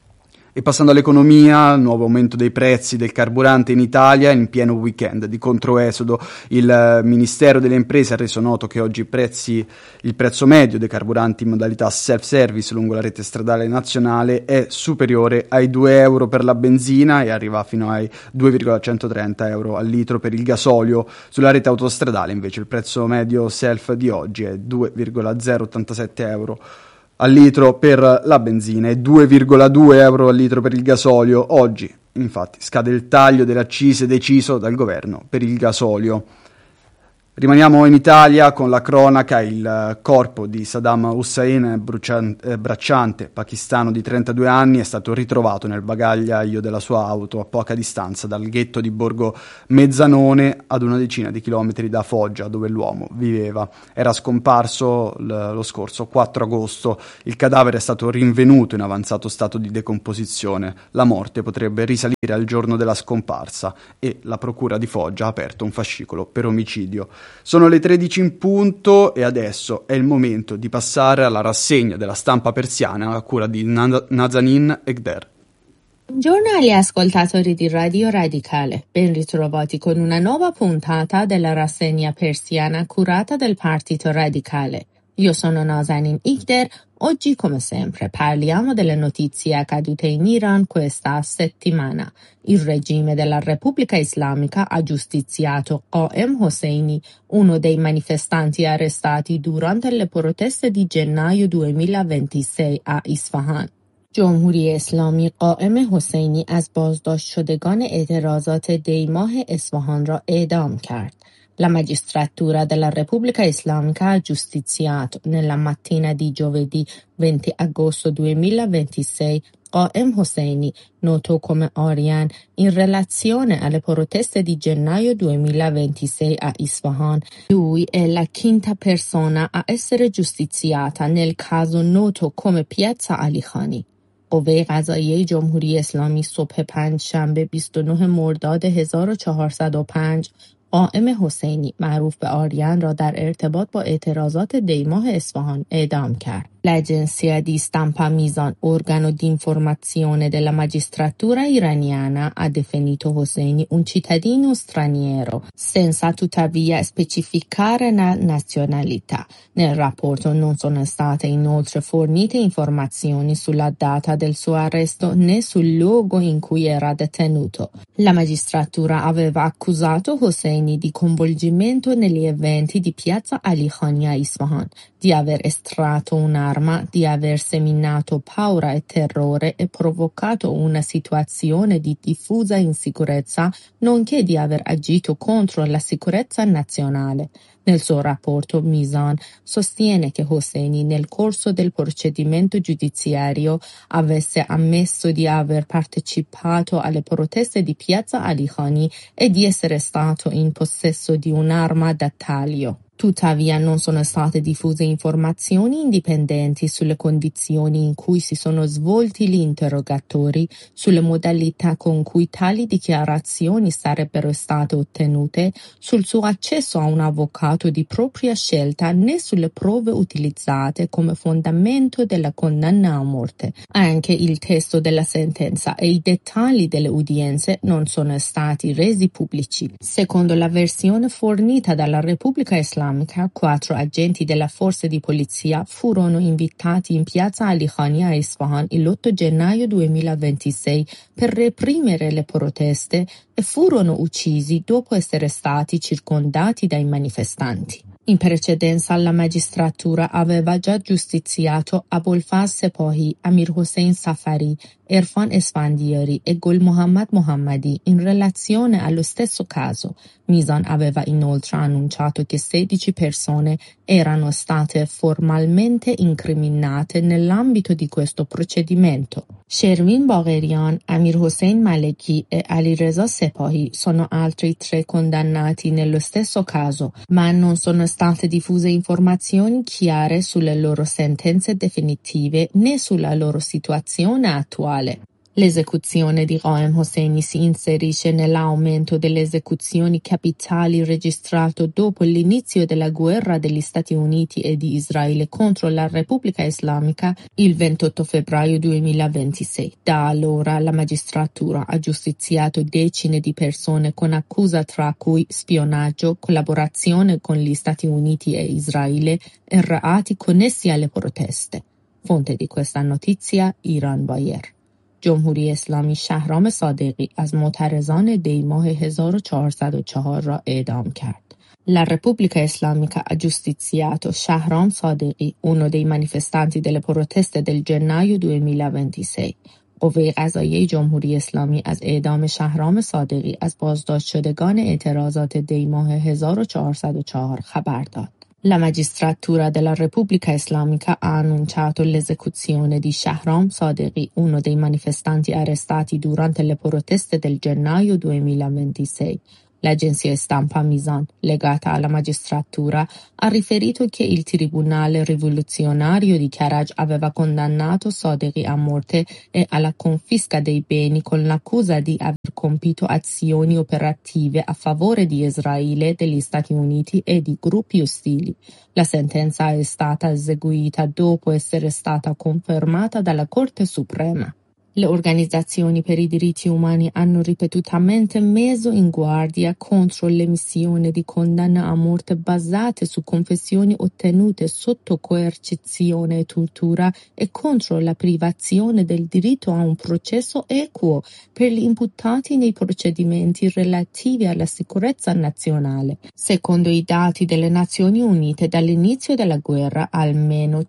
E passando all'economia, nuovo aumento dei prezzi del carburante in Italia in pieno weekend di controesodo. Il Ministero delle Imprese ha reso noto che oggi il prezzo medio dei carburanti in modalità self-service lungo la rete stradale nazionale è superiore ai 2 euro per la benzina e arriva fino ai 2,130 euro al litro per il gasolio. Sulla rete autostradale invece il prezzo medio self di oggi è 2,087 euro al litro per la benzina e 2,2 euro al litro per il gasolio. Oggi, infatti, scade il taglio delle accise deciso dal governo per il gasolio. Rimaniamo in Italia con la cronaca. Il corpo di Saddam Hussein, bracciante pakistano di 32 anni, è stato ritrovato nel bagagliaio della sua auto a poca distanza dal ghetto di Borgo Mezzanone, ad una decina di chilometri da Foggia, dove l'uomo viveva. Era scomparso lo scorso 4 agosto. Il cadavere è stato rinvenuto in avanzato stato di decomposizione. La morte potrebbe risalire al giorno della scomparsa e la procura di Foggia ha aperto un fascicolo per omicidio. Sono le 13 in punto e adesso è il momento di passare alla rassegna della stampa persiana a cura di Nazanin Egder. Buongiorno agli ascoltatori di Radio Radicale, ben ritrovati con una nuova puntata della rassegna persiana curata dal Partito Radicale. Io sono Nazanin Egder. Oggi, come sempre, parliamo delle notizie accadute in Iran questa settimana. Il regime della Repubblica Islamica ha giustiziato Qaem Hosseini, uno dei manifestanti arrestati durante le proteste di gennaio 2026 a Isfahan. جمهوری اسلامی قائم حسینی از بازداشت شدگان اعتراضات دی ماه اصفهان را اعدام کرد. La magistratura della Repubblica Islamica ha giustiziato nella mattina di giovedì 20 agosto 2026 Qaem Hosseini, noto come Aryan, in relazione alle proteste di gennaio 2026 a Isfahan. Lui è la quinta persona a essere giustiziata nel caso noto come Piazza Ali Khani. قوه قضاییه جمهوری اسلامی صبح پنجشنبه 29 مرداد 1405 قائم حسینی معروف به آریان را در ارتباط با اعتراضات دیماه اصفهان اعدام کرد. L'agenzia di stampa Mizan, organo di informazione della magistratura iraniana, ha definito Hosseini un cittadino straniero, senza tuttavia specificare la nazionalità. Nel rapporto non sono state inoltre fornite informazioni sulla data del suo arresto né sul luogo in cui era detenuto. La magistratura aveva accusato Hosseini di coinvolgimento negli eventi di Piazza Ali Khani a Isfahan, di aver estratto un'arma, di aver seminato paura e terrore e provocato una situazione di diffusa insicurezza, nonché di aver agito contro la sicurezza nazionale. Nel suo rapporto, Mizan sostiene che Hosseini, nel corso del procedimento giudiziario, avesse ammesso di aver partecipato alle proteste di Piazza Ali Khani e di essere stato in possesso di un'arma da taglio. Tuttavia non sono state diffuse informazioni indipendenti sulle condizioni in cui si sono svolti gli interrogatori, sulle modalità con cui tali dichiarazioni sarebbero state ottenute, sul suo accesso a un avvocato di propria scelta né sulle prove utilizzate come fondamento della condanna a morte. Anche il testo della sentenza e i dettagli delle udienze non sono stati resi pubblici. Secondo la versione fornita dalla Repubblica Islamica, 4 agenti della forza di polizia furono invitati in piazza Ali Khani a Isfahan l'8 gennaio 2026 per reprimere le proteste e furono uccisi dopo essere stati circondati dai manifestanti. In precedenza la magistratura aveva già giustiziato Abolfaz Sepahi, Amir Hossein Safari, Irfan Esfandiari e Gul Mohammad Mohammadi in relazione allo stesso caso. Mizan aveva inoltre annunciato che 16 persone erano state formalmente incriminate nell'ambito di questo procedimento. Shervin Bagherian, Amir Hossein Maleki e Alireza Sepahi sono altri 3 condannati nello stesso caso, ma non sono state diffuse informazioni chiare sulle loro sentenze definitive né sulla loro situazione attuale. L'esecuzione di Qaem Hosseini si inserisce nell'aumento delle esecuzioni capitali registrato dopo l'inizio della guerra degli Stati Uniti e di Israele contro la Repubblica Islamica il 28 febbraio 2026. Da allora la magistratura ha giustiziato decine di persone con accusa tra cui spionaggio, collaborazione con gli Stati Uniti e Israele e reati connessi alle proteste. Fonte di questa notizia Iran Bayer. جمهوری اسلامی شهرام صادقی از معترضان دیماه 1404 را اعدام کرد. La Repubblica Islamica ha giustiziato Shahram Sadiqi, uno dei manifestanti delle proteste del gennaio 2026. قوه قضاییه جمهوری اسلامی از اعدام شهرام صادقی از بازداشت شدگان اعتراضات دی ماه 1404 خبر داد. La magistratura della Repubblica Islamica ha annunciato l'esecuzione di Shahram Sadiqi, uno dei manifestanti arrestati durante le proteste del gennaio 2026. L'agenzia stampa Mizan, legata alla magistratura, ha riferito che il tribunale rivoluzionario di Karaj aveva condannato Sadiqi a morte e alla confisca dei beni con l'accusa di aver compiuto azioni operative a favore di Israele, degli Stati Uniti e di gruppi ostili. La sentenza è stata eseguita dopo essere stata confermata dalla Corte Suprema. Le organizzazioni per i diritti umani hanno ripetutamente messo in guardia contro l'emissione di condanne a morte basate su confessioni ottenute sotto coercizione e tortura e contro la privazione del diritto a un processo equo per gli imputati nei procedimenti relativi alla sicurezza nazionale. Secondo i dati delle Nazioni Unite, dall'inizio della guerra almeno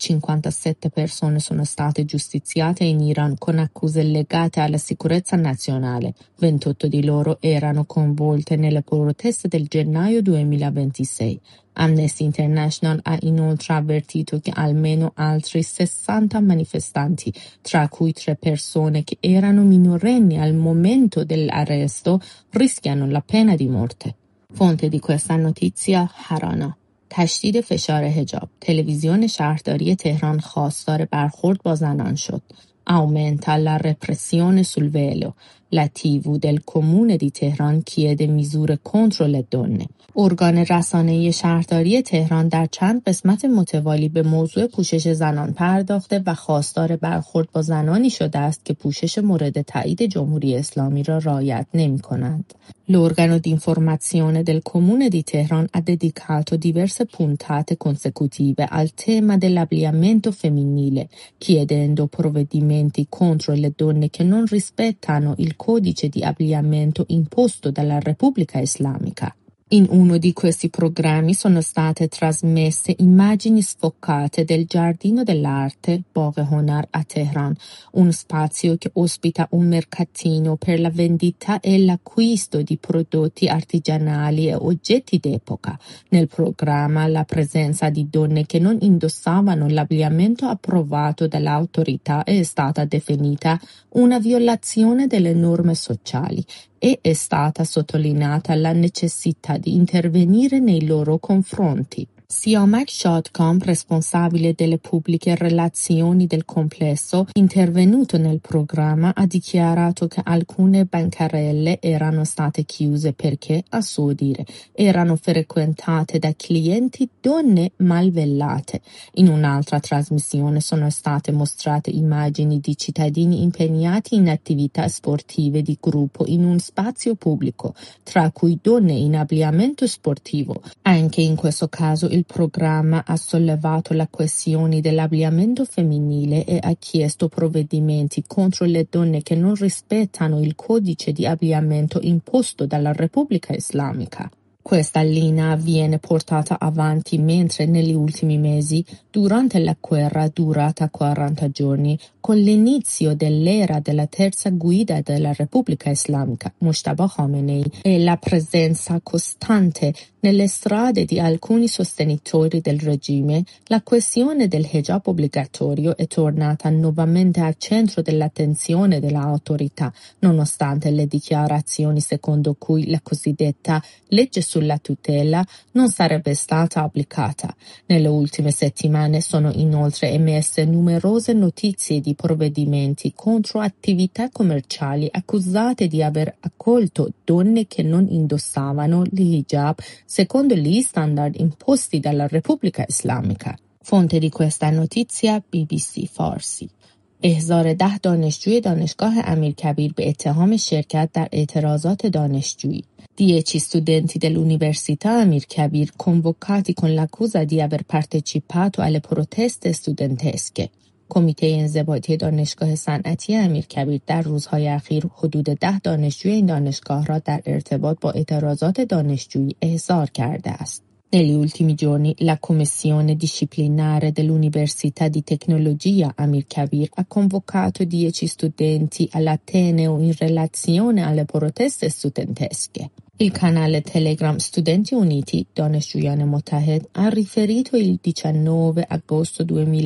57 persone sono state giustiziate in Iran con accuse legate alla sicurezza nazionale. 28 di loro erano coinvolte nelle proteste del gennaio 2026. Amnesty International ha inoltre avvertito che almeno altri 60 manifestanti, tra cui 3 persone che erano minorenni al momento dell'arresto, rischiano la pena di morte. Fonte di questa notizia Harana. تشدید فشار حجاب. تلویزیون شهرداری تهران خواستار برخورد با زنان شد. Aumenta la repressione sul velo. La TV del comune di Teheran chiede misure contro le donne. ارگان رسانه‌ای شهرداری تهران در چند قسمت متوالی به موضوع پوشش زنان پرداخته و خواستار برخورد با زنانی شده است که پوشش مورد تایید جمهوری اسلامی را رعایت نمی‌کنند. L'organo di informazione del comune di Teheran ha dedicato diverse puntate consecutive al tema dell'abbigliamento femminile, chiedendo provvedimenti contro le donne che non rispettano il codice di abbigliamento imposto dalla Repubblica Islamica. In uno di questi programmi sono state trasmesse immagini sfoccate del Giardino dell'Arte Bagh Honar a Teheran, un spazio che ospita un mercatino per la vendita e l'acquisto di prodotti artigianali e oggetti d'epoca. Nel programma la presenza di donne che non indossavano l'abbigliamento approvato dall'autorità è stata definita una violazione delle norme sociali e è stata sottolineata la necessità di intervenire nei loro confronti. Siamak Shadkamp, responsabile delle pubbliche relazioni del complesso, intervenuto nel programma, ha dichiarato che alcune bancarelle erano state chiuse perché, a suo dire, erano frequentate da clienti donne malvellate. In un'altra trasmissione sono state mostrate immagini di cittadini impegnati in attività sportive di gruppo in un spazio pubblico, tra cui donne in abbigliamento sportivo. Anche in questo caso il programma ha sollevato la questione dell'abbigliamento femminile e ha chiesto provvedimenti contro le donne che non rispettano il codice di abbigliamento imposto dalla Repubblica Islamica. Questa linea viene portata avanti mentre negli ultimi mesi, durante la guerra durata 40 giorni, con l'inizio dell'era della terza guida della Repubblica Islamica, Mojtaba Khamenei, e la presenza costante nelle strade di alcuni sostenitori del regime, la questione del hijab obbligatorio è tornata nuovamente al centro dell'attenzione dell'autorità, nonostante le dichiarazioni secondo cui la cosiddetta legge sulla tutela non sarebbe stata applicata. Nelle ultime settimane sono inoltre emesse numerose notizie di provvedimenti contro attività commerciali accusate di aver accolto donne che non indossavano l'hijab secondo gli standard imposti dalla Repubblica Islamica. Fonte di questa notizia BBC Farsi. احضار 10 دانشجوی دانشگاه امیرکبیر به اتهام شرکت در اعتراضات دانشجویی. 10 studenti dell'Università Amirkabir convocati con l'accusa di aver partecipato alle proteste studentesche. کمیته انضباطی دانشگاه صنعتی امیرکبیر در روزهای اخیر حدود 10 دانشجوی این دانشگاه را در ارتباط با اعتراضات دانشجویی احضار کرده است. Negli ultimi giorni la commissione disciplinare dell'Università di Tecnologia Amir Kabir ha convocato 10 studenti all'Ateneo in relazione alle proteste studentesche. Il canale Telegram Studenti Uniti دانشجویان متحد ha riferito il 19 agosto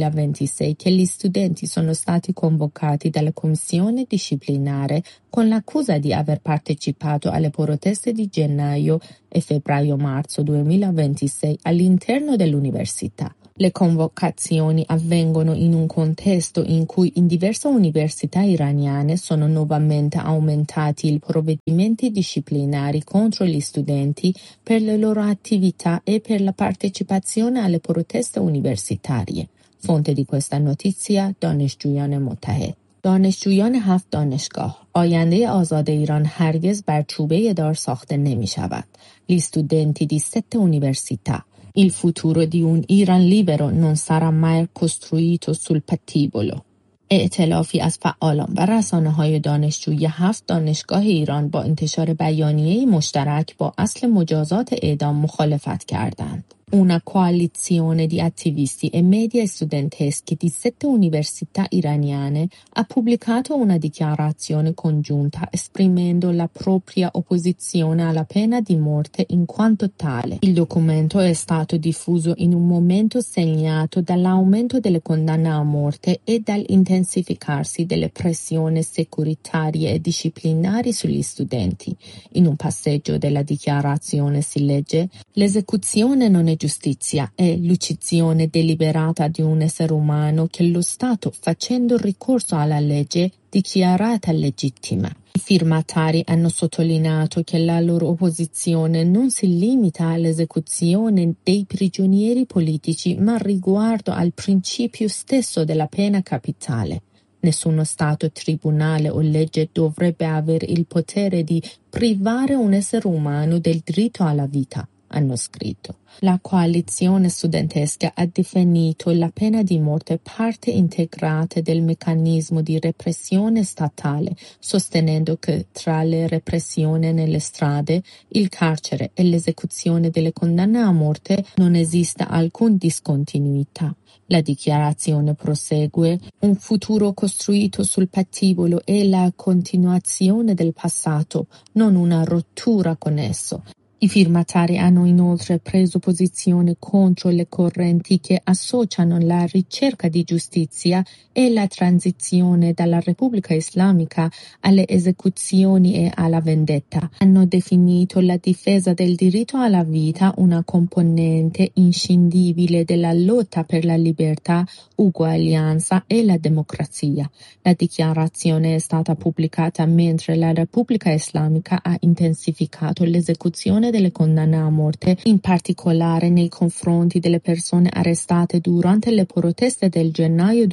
2026 che gli studenti sono stati convocati dalla commissione disciplinare con l'accusa di aver partecipato alle proteste di gennaio e febbraio-marzo 2026 all'interno dell'università. Le convocazioni avvengono in un contesto in cui in diverse università iraniane sono nuovamente aumentati i provvedimenti disciplinari contro gli studenti per le loro attività e per la partecipazione alle proteste universitarie. Fonte di questa notizia دانشجویان متحد. دانشجویان 7 دانشگاه آینده آزاد ایران هرگز بر چوبه دار ساخته نمی شود. Gli studenti di 7 università. Il futuro di un Iran libero non sarà mai costruito sul patibolo. ائتلافی از فعالان و رسانه‌های دانشجوی 7 دانشگاه ایران با انتشار بیانیه‌ای مشترک با اصل مجازات اعدام مخالفت کردند. Una coalizione di attivisti e media studenteschi di 7 università iraniane ha pubblicato una dichiarazione congiunta esprimendo la propria opposizione alla pena di morte in quanto tale. Il documento è stato diffuso in un momento segnato dall'aumento delle condanne a morte e dall'intensificarsi delle pressioni securitarie e disciplinari sugli studenti. In un passaggio della dichiarazione si legge: l'esecuzione non è giustizia, è l'uccisione deliberata di un essere umano che lo Stato, facendo ricorso alla legge dichiarata legittima. I firmatari hanno sottolineato che la loro opposizione non si limita all'esecuzione dei prigionieri politici, ma riguardo al principio stesso della pena capitale. Nessuno Stato, tribunale o legge dovrebbe avere il potere di privare un essere umano del diritto alla vita, hanno scritto. La coalizione studentesca ha definito la pena di morte parte integrante del meccanismo di repressione statale, sostenendo che tra le repressioni nelle strade, il carcere e l'esecuzione delle condanne a morte non esiste alcun discontinuità. La dichiarazione prosegue: un futuro costruito sul patibolo è la continuazione del passato, non una rottura con esso. I firmatari hanno inoltre preso posizione contro le correnti che associano la ricerca di giustizia e la transizione dalla Repubblica Islamica alle esecuzioni e alla vendetta. Hanno definito la difesa del diritto alla vita una componente inscindibile della lotta per la libertà, uguaglianza e la democrazia. La dichiarazione è stata pubblicata mentre la Repubblica Islamica ha intensificato l'esecuzione delle condanne a morte, in particolare nei confronti delle persone arrestate durante le proteste del gennaio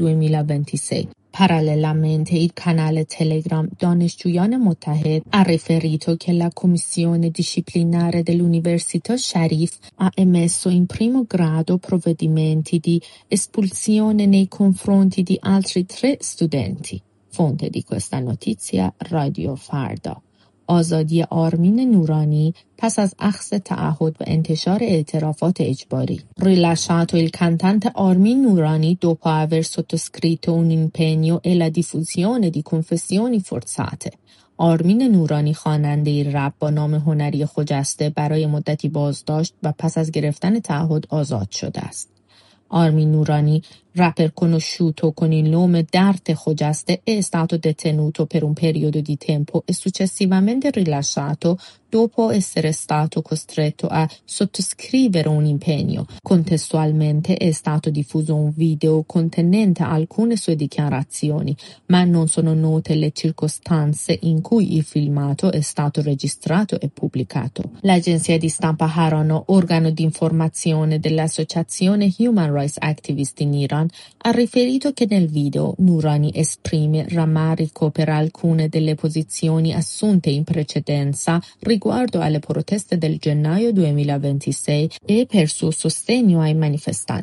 2026. Parallelamente il canale Telegram دانشجویان متحد ha riferito che la commissione disciplinare dell'Università Sharif ha emesso in primo grado provvedimenti di espulsione nei confronti di altri 3 studenti. Fonte di questa notizia Radio Farda. آزادی آرمین نورانی پس از اخذ تعهد و انتشار اعترافات اجباری. Rilasciato il cantante Armin Nourani dopo aver sottoscritto un impegno e la diffusione di confessioni forzate. آرمین نورانی خواننده رپ با نام هنری خجسته برای مدتی بازداشت و پس از گرفتن تعهد آزاد شده است. Armin Nourani, rapper conosciuto con il nome d'arte Khojeste, è stato detenuto per un periodo di tempo e successivamente rilasciato dopo essere stato costretto a sottoscrivere un impegno. Contestualmente è stato diffuso un video contenente alcune sue dichiarazioni, ma non sono note le circostanze in cui il filmato è stato registrato e pubblicato. L'agenzia di stampa Harano, organo di informazione dell'associazione Human Rights Activist in Iran, ha riferito che nel video Nourani esprime rammarico per alcune delle posizioni assunte in precedenza riguardo alle proteste del gennaio 2026 e per suo sostegno ai manifestanti.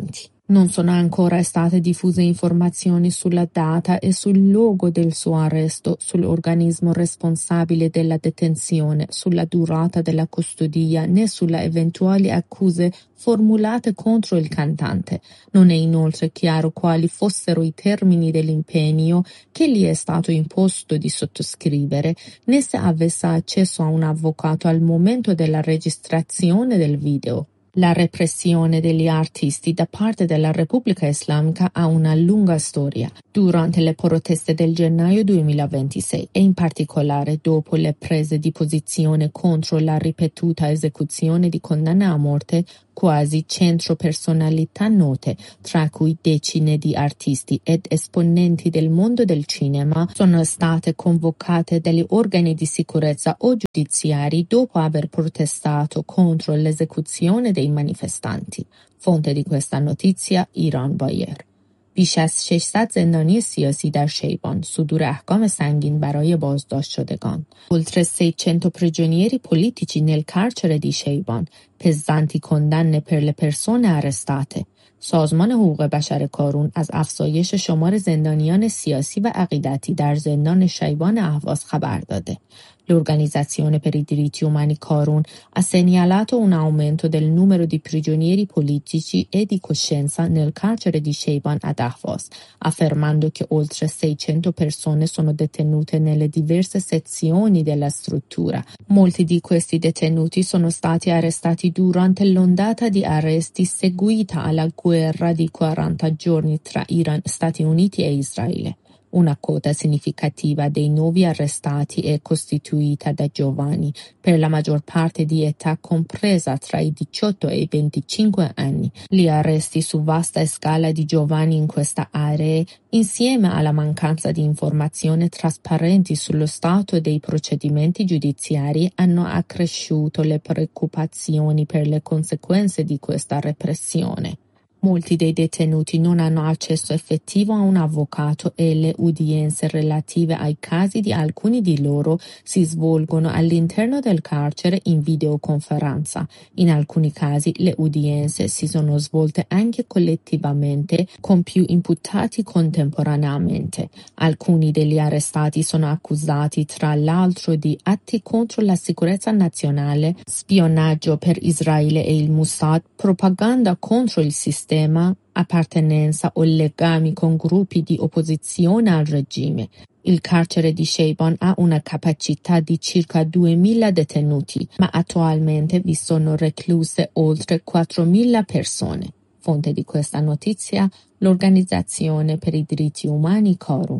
Non sono ancora state diffuse informazioni sulla data e sul luogo del suo arresto, sull'organismo responsabile della detenzione, sulla durata della custodia, né sulle eventuali accuse formulate contro il cantante. Non è inoltre chiaro quali fossero i termini dell'impegno che gli è stato imposto di sottoscrivere, né se avesse accesso a un avvocato al momento della registrazione del video. La repressione degli artisti da parte della Repubblica Islamica ha una lunga storia. Durante le proteste del gennaio 2026 e in particolare dopo le prese di posizione contro la ripetuta esecuzione di condanna a morte, quasi 100 personalità note, tra cui decine di artisti ed esponenti del mondo del cinema, sono state convocate dagli organi di sicurezza o giudiziari dopo aver protestato contro l'esecuzione dei manifestanti. Fonte di questa notizia ایران بایر. بیش از 600 زندانی سیاسی در شیبان صدور احکام سنگین برای بازداشت شدگان. Oltre 600 prigionieri politici nel carcere di Sheiban, pesanti condanne per le persone arrestate. سازمان حقوق بشر کارون از افزایش شمار زندانیان سیاسی و عقیدتی در زندان شیبان اهواز خبر داده. L'Organizzazione per i diritti umani Karun ha segnalato un aumento del numero di prigionieri politici e di coscienza nel carcere di Sheiban ad Ahvaz, affermando che oltre 600 persone sono detenute nelle diverse sezioni della struttura. Molti di questi detenuti sono stati arrestati durante l'ondata di arresti seguita alla guerra di 40 giorni tra Iran, Stati Uniti e Israele. Una quota significativa dei nuovi arrestati è costituita da giovani, per la maggior parte di età compresa tra i 18 e i 25 anni. Gli arresti su vasta scala di giovani in questa area, insieme alla mancanza di informazioni trasparenti sullo stato dei procedimenti giudiziari, hanno accresciuto le preoccupazioni per le conseguenze di questa repressione. Molti dei detenuti non hanno accesso effettivo a un avvocato e le udienze relative ai casi di alcuni di loro si svolgono all'interno del carcere in videoconferenza. In alcuni casi le udienze si sono svolte anche collettivamente con più imputati contemporaneamente. Alcuni degli arrestati sono accusati tra l'altro di atti contro la sicurezza nazionale, spionaggio per Israele e il Mossad, propaganda contro il sistema, appartenenza o legami con gruppi di opposizione al regime. Il carcere di Sheiban ha una capacità di circa 2.000 detenuti, ma attualmente vi sono recluse oltre 4.000 persone. Fonte di questa notizia, l'Organizzazione per i diritti umani Karun.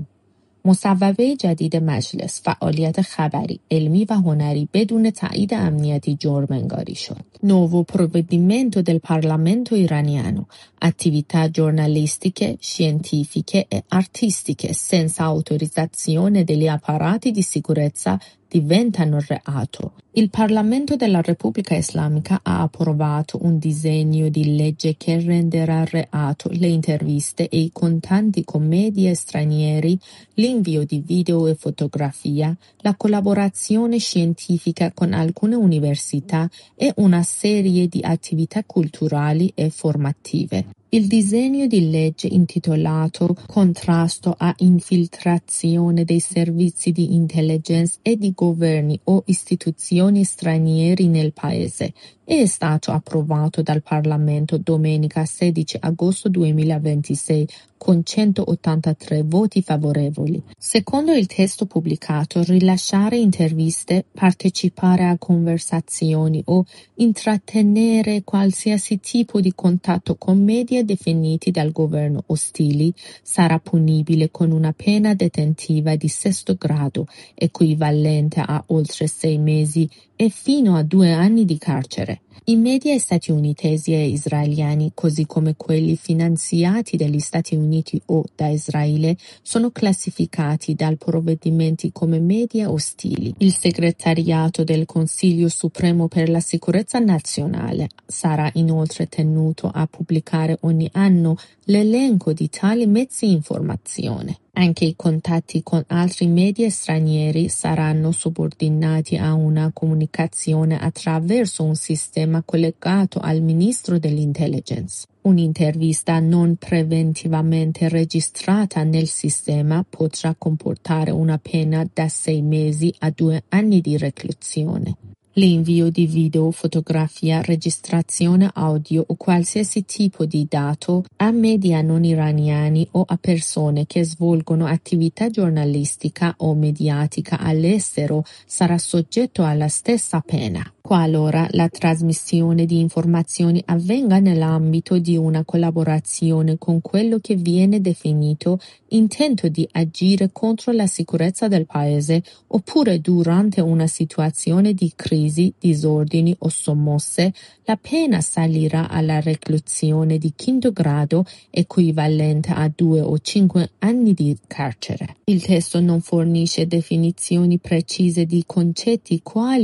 مصوبه جدید مجلس فعالیت خبری، علمی و هنری بدون تایید امنیتی جرم‌انگاری شد. Nuovo provvedimento del Parlamento iraniano. Attività giornalistiche, scientifiche e artistiche senza autorizzazione degli apparati di sicurezza diventano reato. Il Parlamento della Repubblica Islamica ha approvato un disegno di legge che renderà reato le interviste e i contanti con media stranieri, l'invio di video e fotografia, la collaborazione scientifica con alcune università e una serie di attività culturali e formative. Il disegno di legge intitolato Contrasto a infiltrazione dei servizi di intelligence e di governi o istituzioni stranieri nel paese è stato approvato dal Parlamento domenica 16 agosto 2026 con 183 voti favorevoli. Secondo il testo pubblicato, rilasciare interviste, partecipare a conversazioni o intrattenere qualsiasi tipo di contatto con media definiti dal governo ostili sarà punibile con una pena detentiva di 6° grado, equivalente a oltre 6 mesi e fino a 2 anni di carcere. I media statunitensi e israeliani, così come quelli finanziati dagli Stati Uniti o da Israele, sono classificati dal provvedimento come media ostili. Il segretariato del Consiglio Supremo per la Sicurezza Nazionale sarà inoltre tenuto a pubblicare ogni anno l'elenco di tali mezzi di informazione. Anche i contatti con altri media stranieri saranno subordinati a una comunicazione attraverso un sistema collegato al ministro dell'intelligence. Un'intervista non preventivamente registrata nel sistema potrà comportare una pena da 6 mesi a 2 anni di reclusione. L'invio di video, fotografia, registrazione audio o qualsiasi tipo di dato a media non iraniani o a persone che svolgono attività giornalistica o mediatica all'estero sarà soggetto alla stessa pena, qualora la trasmissione di informazioni avvenga nell'ambito di una collaborazione con quello che viene definito intento di agire contro la sicurezza del paese oppure durante una situazione di crisi, disordini o sommosse, la pena salirà alla reclusione di 5° grado equivalente a 2 o 5 anni di carcere. Il testo non fornisce definizioni precise di concetti quali